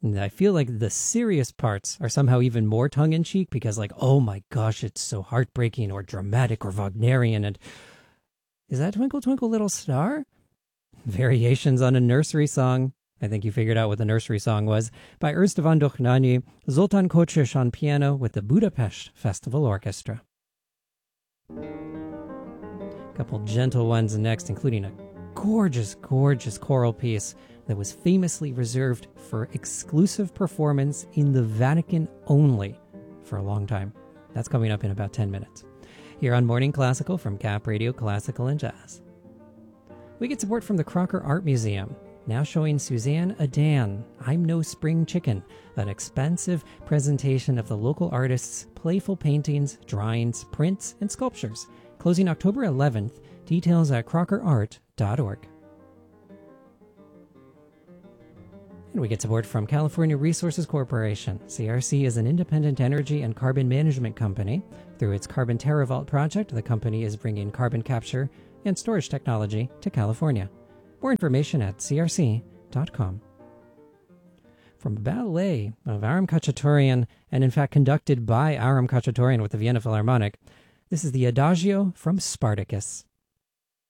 And I feel like the serious parts are somehow even more tongue-in-cheek because, like, oh my gosh, it's so heartbreaking or dramatic or Wagnerian. And is that Twinkle Twinkle Little Star? Variations on a nursery song. I think you figured out what the nursery song was. By Erstevan Doknani, Zoltan Kocsis on piano with the Budapest Festival Orchestra. A couple gentle ones next, including a gorgeous, gorgeous choral piece that was famously reserved for exclusive performance in the Vatican only for a long time. That's coming up in about 10 minutes. Here on Morning Classical from Cap Radio Classical and Jazz. We get support from the Crocker Art Museum, now showing Suzanne Adan, I'm No Spring Chicken, an expansive presentation of the local artists' playful paintings, drawings, prints, and sculptures. Closing October 11th, details at crockerart.org. And we get support from California Resources Corporation. CRC is an independent energy and carbon management company. Through its Carbon TerraVault project, the company is bringing carbon capture and storage technology to California. More information at crc.com. From a ballet of Aram Khachaturian, and in fact conducted by Aram Khachaturian with the Vienna Philharmonic, this is the Adagio from Spartacus.